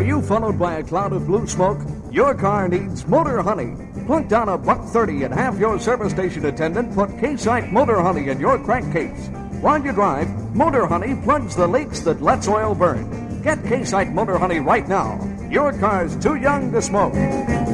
Are you followed by a cloud of blue smoke? Your car needs Motor Honey. Plunk down $1.30 and have your service station attendant put K-Site Motor Honey in your crankcase. While you drive, Motor Honey plugs the leaks that lets oil burn. Get K-Site Motor Honey right now. Your car's too young to smoke.